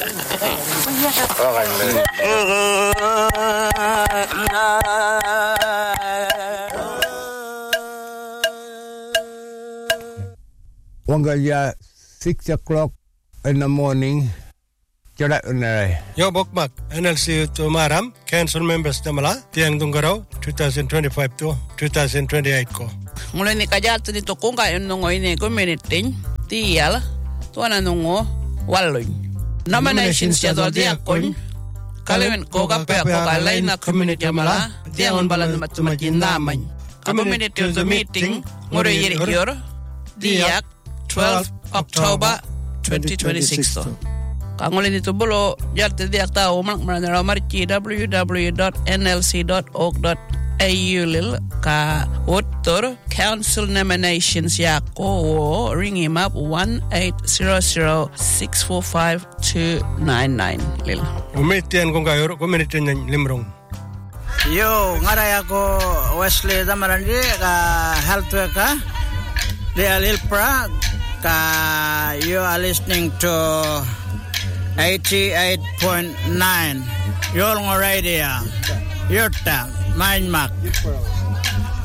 Wangalia 6 o'clock in the morning. Jarak unai. Yo bokmak NLC to maram council members namala tiang dungarau 2025 to 2028 ko. Mulai ni kajat ni to kung kayo nungo ini community tial tuana nungo walloy. Nominations jadwal dia kun kalian ko kape ko kalay na community mala tiang balan macam-macam naman. Community of the meeting ngore yeriyor dia 12 October 2026 to. Kangolin itu bolo jarte dia tahu mana marci www.nlc.org.au lil ka utur council nominations yako ring him up 1-800-645-299 lil. Umitian kong kayo community ng Limrong. Yo ngaray ako Wesley Damarandi ka health worker di Alilpra ka you are listening to 88.9 Yolngo Radio Yurta Mindmak